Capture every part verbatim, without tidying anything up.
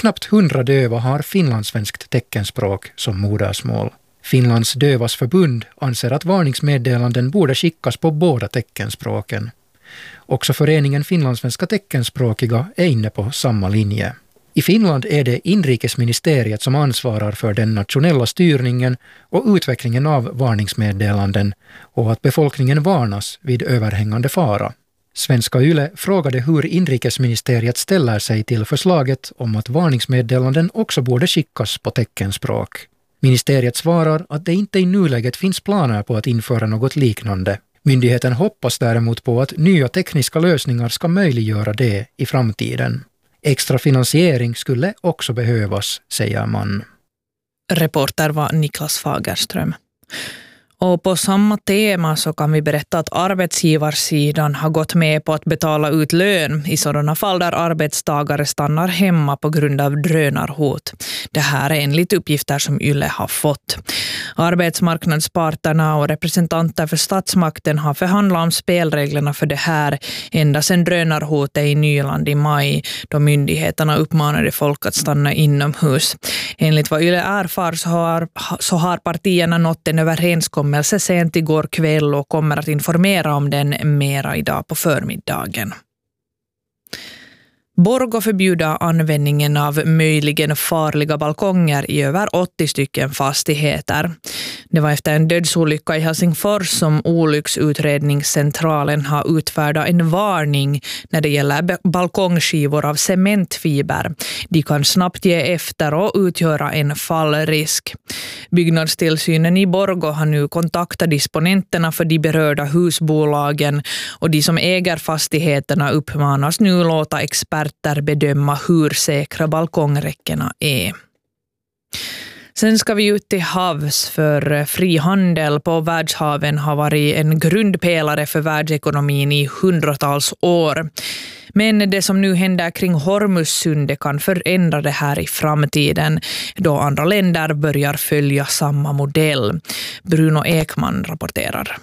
knappt hundra döva har finlandssvenskt teckenspråk som modersmål. Finlands dövas förbund anser att varningsmeddelanden borde skickas på båda teckenspråken. Också föreningen finlandssvenska teckenspråkiga är inne på samma linje. I Finland är det inrikesministeriet som ansvarar för den nationella styrningen och utvecklingen av varningsmeddelanden och att befolkningen varnas vid överhängande fara. Svenska Yle frågade hur inrikesministeriet ställer sig till förslaget om att varningsmeddelanden också borde skickas på teckenspråk. Ministeriet svarar att det inte i nuläget finns planer på att införa något liknande. Myndigheten hoppas däremot på att nya tekniska lösningar ska möjliggöra det i framtiden. Extra finansiering skulle också behövas, säger man. Reporter var Niklas Fagerström. Och på samma tema så kan vi berätta att arbetsgivarsidan har gått med på att betala ut lön i sådana fall där arbetstagare stannar hemma på grund av drönarhot. Det här är enligt uppgifter som Yle har fått. Arbetsmarknadsparterna och representanter för statsmakten har förhandlat om spelreglerna för det här ända sedan drönarhotet i Nyland i maj, då myndigheterna uppmanade folk att stanna inomhus. Enligt vad Yle erfar så har, så har partierna nått en överenskommelse sent igår kväll och kommer att informera om den mera idag på förmiddagen. Borgå förbjuder användningen av möjligen farliga balkonger i över åttio stycken fastigheter. Det var efter en dödsolycka i Helsingfors som olycksutredningscentralen har utfärdat en varning när det gäller balkongskivor av cementfiber. De kan snabbt ge efter och utgöra en fallrisk. Byggnadstillsynen i Borgå har nu kontaktat disponenterna för de berörda husbolagen och de som äger fastigheterna uppmanas nu låta experter bedöma hur säkra balkongräckena är. Sen ska vi ut till havs, för frihandel på världshaven har varit en grundpelare för världsekonomin i hundratals år. Men det som nu händer kring Hormuzsundet kan förändra det här i framtiden, då andra länder börjar följa samma modell. Bruno Ekman rapporterar.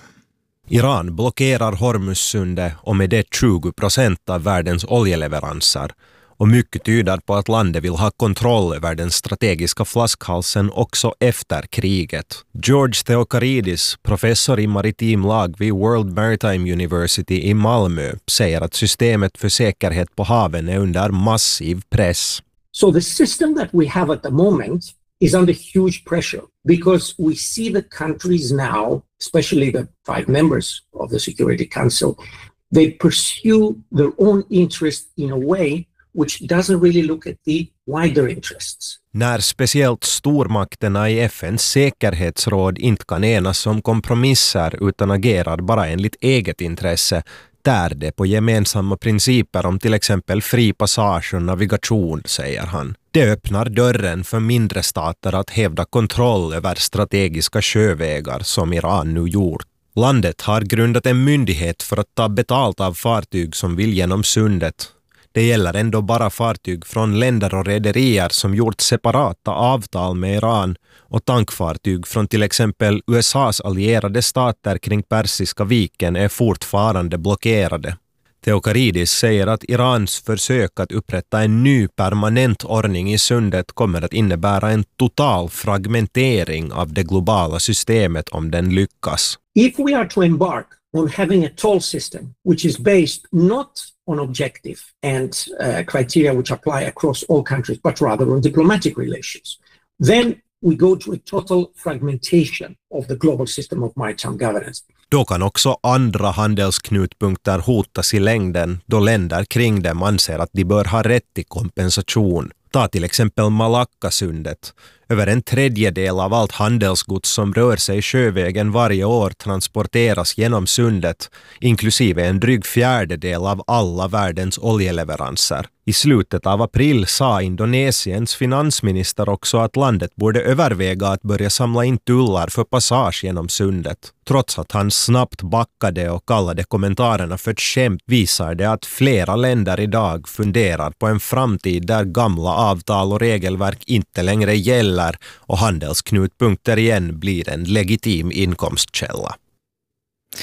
Iran blockerar Hormuzsundet och med det tjugo procent av världens oljeleveranser. Och mycket tyder på att landet vill ha kontroll över den strategiska flaskhalsen också efter kriget. George Theokaridis, professor i maritim lag vid World Maritime University i Malmö, säger att systemet för säkerhet på haven är under massiv press. So the system that we have at the moment is under huge pressure because we see the countries now, especially the five members of the Security Council, they pursue their own interest in a way which doesn't really look at the wider interests. När speciellt stormakterna i F N:s säkerhetsråd inte kan enas om kompromisser utan agerar bara enligt eget intresse, tär det på gemensamma principer om till exempel fri passage och navigation, säger han. Det öppnar dörren för mindre stater att hävda kontroll över strategiska sjövägar som Iran nu gjort. Landet har grundat en myndighet för att ta betalt av fartyg som vill genom sundet. Det gäller ändå bara fartyg från länder och rederier som gjort separata avtal med Iran och tankfartyg från till exempel U S A:s allierade stater kring Persiska viken är fortfarande blockerade. Theokaridis säger att Irans försök att upprätta en ny permanent ordning i sundet kommer att innebära en total fragmentering av det globala systemet om den lyckas. If we are to embark on having a toll system which is based not on objective and uh, criteria which apply across all countries, but rather on diplomatic relations, then we go to a total fragmentation of the global system of maritime governance. Då kan också andra handelsknutpunkter hotas i längden då länder kring dem anser att de bör ha rätt till kompensation. Ta till exempel Malackasundet. Över en tredjedel av allt handelsgods som rör sig sjövägen varje år transporteras genom sundet, inklusive en dryg fjärdedel av alla världens oljeleveranser. I slutet av april sa Indonesiens finansminister också att landet borde överväga att börja samla in tullar för passage genom sundet. Trots att han snabbt backade och kallade kommentarerna för ett skämt visar det att flera länder idag funderar på en framtid där gamla avtal och regelverk inte längre gäller och handelsknutpunkter igen blir en legitim inkomstkälla.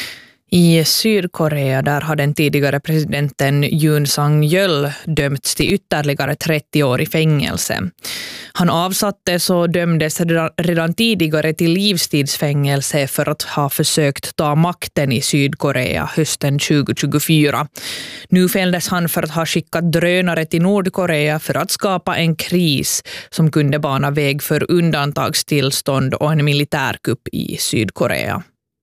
I Sydkorea där har den tidigare presidenten Yoon Suk-yeol dömts till ytterligare trettio år i fängelse. Han avsattes och dömdes redan tidigare till livstidsfängelse för att ha försökt ta makten i Sydkorea hösten tjugo tjugofyra. Nu fälldes han för att ha skickat drönare till Nordkorea för att skapa en kris som kunde bana väg för undantagstillstånd och en militärkupp i Sydkorea.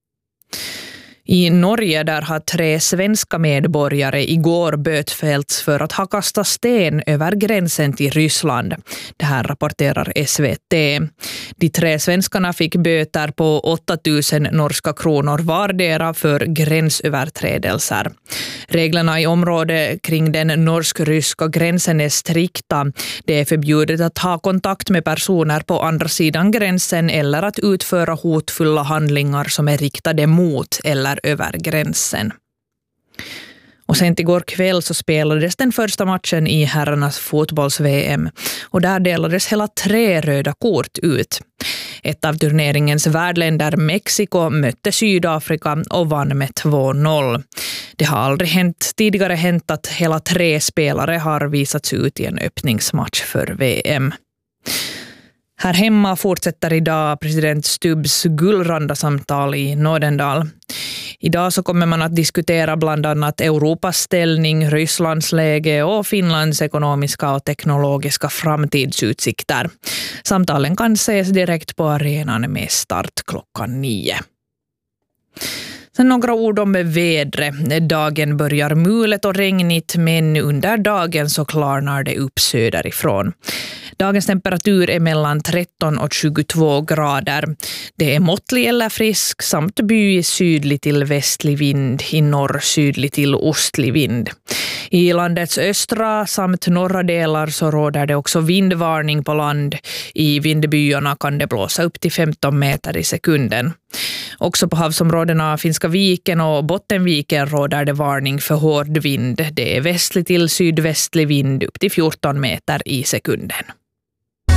I Norge där har tre svenska medborgare igår bötfällts för att ha kastat sten över gränsen till Ryssland. Det här rapporterar S V T. De tre svenskarna fick böter på åtta tusen norska kronor vardera för gränsöverträdelser. Reglerna i området kring den norsk-ryska gränsen är strikta. Det är förbjudet att ha kontakt med personer på andra sidan gränsen eller att utföra hotfulla handlingar som är riktade mot eller över gränsen. Och sen igår kväll så spelades den första matchen i herrarnas fotbolls-V M och där delades hela tre röda kort ut. Ett av turneringens värdländer, Mexiko, mötte Sydafrika och vann med två noll. Det har aldrig hänt, tidigare hänt att hela tre spelare har visats ut i en öppningsmatch för V M. Här hemma fortsätter idag president Stubbs Gullranda-samtal i Nådendal. Idag så kommer man att diskutera bland annat Europas ställning, Rysslands läge och Finlands ekonomiska och teknologiska framtidsutsikter. Samtalen kan ses direkt på arenan med start klockan nio. Sen några ord om vädret. Dagen börjar mulet och regnigt men under dagen så klarnar det upp söderifrån. Dagens temperatur är mellan tretton och tjugotvå grader. Det är måttlig eller frisk samt by sydlig till västlig vind, i norr sydlig till ostlig vind. I landets östra samt norra delar så råder det också vindvarning på land. I vindbyarna kan det blåsa upp till femton meter i sekunden. Också på havsområdena Finska viken och Bottenviken råder det varning för hård vind. Det är västlig till sydvästlig vind upp till fjorton meter i sekunden.